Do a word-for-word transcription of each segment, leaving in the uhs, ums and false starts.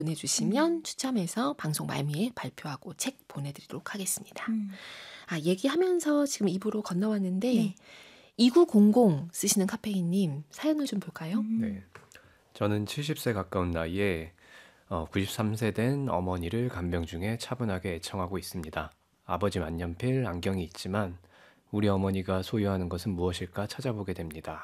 보내주시면 음. 추첨해서 방송 말미에 발표하고 책 보내드리도록 하겠습니다. 음. 아, 얘기하면서 지금 이 부로 건너왔는데 네. 이구공공 쓰시는 카페인님 사연을 좀 볼까요? 음. 네. 저는 칠십 세 가까운 나이에 어, 구십삼 세 된 어머니를 간병 중에 차분하게 애청하고 있습니다. 아버지 만년필, 안경이 있지만 우리 어머니가 소유하는 것은 무엇일까 찾아보게 됩니다.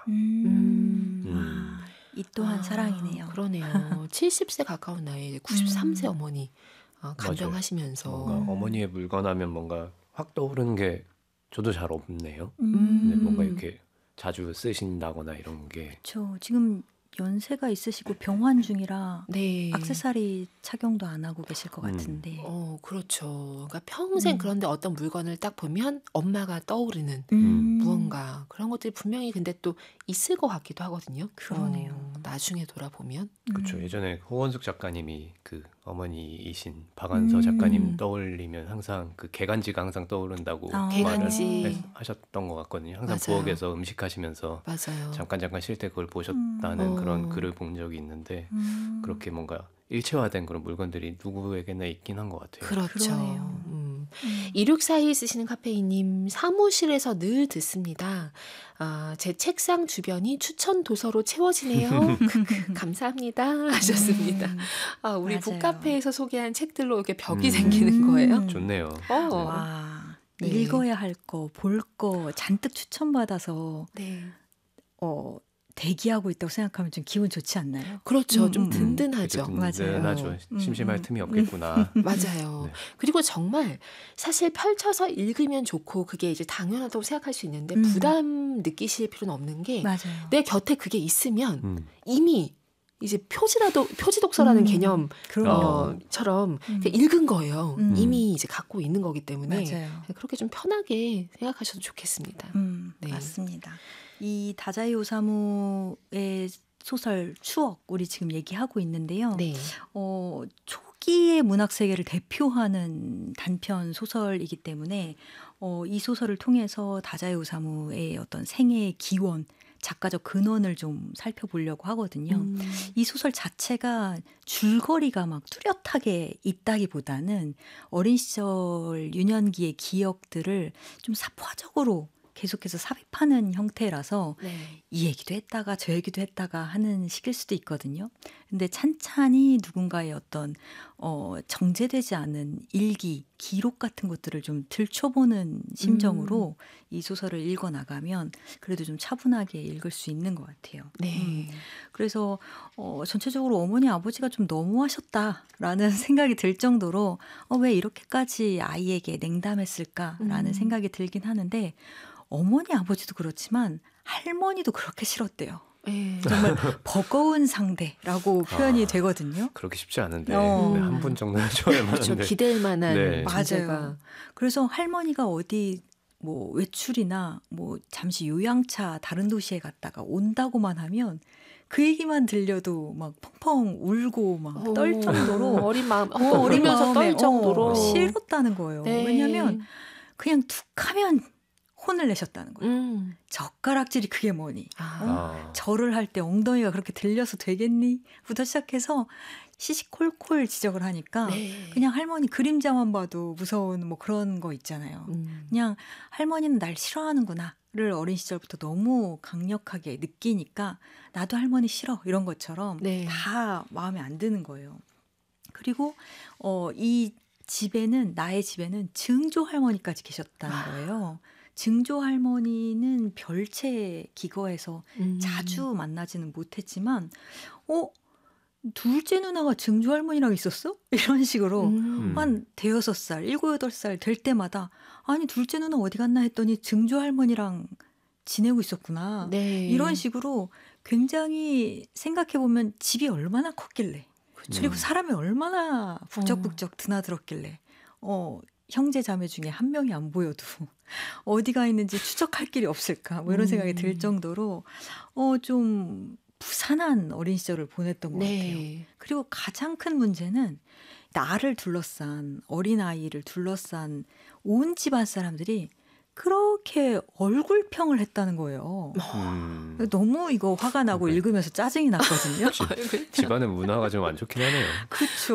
음. 음. 아, 이 또한 아, 사랑이네요. 그러네요. 칠십 세 가까운 나이에 구십삼 세 음. 어머니 어, 맞아요. 간병하시면서 뭔가 음. 어머니의 물건 하면 뭔가 확 떠오르는 게 저도 잘 없네요. 음. 근데 뭔가 음. 이렇게 자주 쓰신다거나 이런 게 저 지금 연세가 있으시고 병환 중이라 네. 액세서리 착용도 안 하고 계실 것 음. 같은데. 어, 그렇죠. 그러니까 평생 음. 그런데 어떤 물건을 딱 보면 엄마가 떠오르는 음. 무언가 그런 것들이 분명히 근데 또 있을 것 같기도 하거든요. 그러네요. 어, 나중에 돌아보면. 그렇죠. 음. 예전에 호원숙 작가님이 그 어머니이신 박완서 음. 작가님 떠올리면 항상 그 개간지가 항상 떠오른다고 아. 말을 개간지. 했- 하셨던 것 같거든요. 항상 맞아요. 부엌에서 음식하시면서 맞아요. 잠깐 잠깐 쉴 때 그걸 보셨다는 음. 그런 어. 글을 본 적이 있는데 음. 그렇게 뭔가 일체화된 그런 물건들이 누구에게나 있긴 한 것 같아요. 그렇죠. 그러네요. 음. 음. 이육사이 쓰시는 카페인님 사무실에서 늘 듣습니다. 아, 제 책상 주변이 추천 도서로 채워지네요. 크크, 감사합니다 하셨습니다. 음. 아, 우리 맞아요. 북카페에서 소개한 책들로 이렇게 벽이 음. 생기는 거예요. 음. 좋네요. 어. 와, 네. 읽어야 할 거, 볼 거 잔뜩 추천받아서 네. 어, 대기하고 있다고 생각하면 좀 기분 좋지 않나요? 그렇죠. 음, 좀 음, 음. 든든하죠. 그죠, 맞아요. 든든하죠. 어. 심심할 음, 음. 틈이 없겠구나. 맞아요. 네. 그리고 정말 사실 펼쳐서 읽으면 좋고 그게 이제 당연하다고 생각할 수 있는데 음. 부담 느끼실 필요는 없는 게 맞아요. 내 곁에 그게 있으면 음. 이미 이제 표지라도 표지 독서라는 음. 개념 그럼요. 어, 처럼 음. 그 읽은 거예요. 음. 이미 이제 갖고 있는 거기 때문에 맞아요. 그렇게 좀 편하게 생각하셔도 좋겠습니다. 음, 네. 맞습니다. 이 다자이 오사무의 소설 추억 우리 지금 얘기하고 있는데요. 네. 어, 초기의 문학 세계를 대표하는 단편 소설이기 때문에 어, 이 소설을 통해서 다자이 오사무의 어떤 생애의 기원, 작가적 근원을 좀 살펴보려고 하거든요. 음. 이 소설 자체가 줄거리가 막 뚜렷하게 있다기보다는 어린 시절 유년기의 기억들을 좀 사포화적으로 계속해서 삽입하는 형태라서 네. 이 얘기도 했다가 저 얘기도 했다가 하는 식일 수도 있거든요. 근데 찬찬히 누군가의 어떤 어, 정제되지 않은 일기, 기록 같은 것들을 좀 들춰보는 심정으로 음. 이 소설을 읽어나가면 그래도 좀 차분하게 읽을 수 있는 것 같아요. 네. 음. 그래서 어, 전체적으로 어머니 아버지가 좀 너무하셨다라는 생각이 들 정도로 어, 왜 이렇게까지 아이에게 냉담했을까라는 음. 생각이 들긴 하는데 어머니 아버지도 그렇지만 할머니도 그렇게 싫었대요. 네. 정말 버거운 상대라고 표현이 아, 되거든요. 그렇게 쉽지 않은데 어. 네, 한 분 정도는 좋아할 그렇죠. 만한데. 기댈 만한 네. 존재가. 맞아요. 그래서 할머니가 어디 뭐 외출이나 뭐 잠시 요양차 다른 도시에 갔다가 온다고만 하면 그 얘기만 들려도 막 펑펑 울고 막 떨 정도로 어린 마음, 어, 어, 어린 울면서 마음에, 떨 정도로 어, 싫었다는 거예요. 네. 왜냐하면 그냥 툭하면 혼을 내셨다는 거예요. 음. 젓가락질이 그게 뭐니? 아. 어? 아. 절을 할 때 엉덩이가 그렇게 들려서 되겠니? 부터 시작해서 시시콜콜 지적을 하니까 네. 그냥 할머니 그림자만 봐도 무서운 뭐 그런 거 있잖아요. 음. 그냥 할머니는 날 싫어하는구나를 어린 시절부터 너무 강력하게 느끼니까 나도 할머니 싫어 이런 것처럼 네. 다 마음에 안 드는 거예요. 그리고 어, 이 집에는 나의 집에는 증조 할머니까지 계셨다는 거예요. 증조 할머니는 별채 기거에서 음. 자주 만나지는 못했지만 어? 둘째 누나가 증조 할머니랑 있었어? 이런 식으로 음. 한 대여섯 살, 일곱, 여덟 살 될 때마다 아니 둘째 누나 어디 갔나 했더니 증조 할머니랑 지내고 있었구나. 네. 이런 식으로 굉장히 생각해보면 집이 얼마나 컸길래 그쵸. 그리고 사람이 얼마나 북적북적 드나들었길래 어, 형제 자매 중에 한 명이 안 보여도 어디가 있는지 추적할 길이 없을까 뭐 이런 음. 생각이 들 정도로 어, 좀 부산한 어린 시절을 보냈던 것 네. 같아요. 그리고 가장 큰 문제는 나를 둘러싼 어린아이를 둘러싼 온 집안 사람들이 그렇게 얼굴평을 했다는 거예요. 음. 너무 이거 화가 나고 네. 읽으면서 짜증이 났거든요. 집, 집안의 문화가 좀 안 좋긴 하네요. 그렇죠.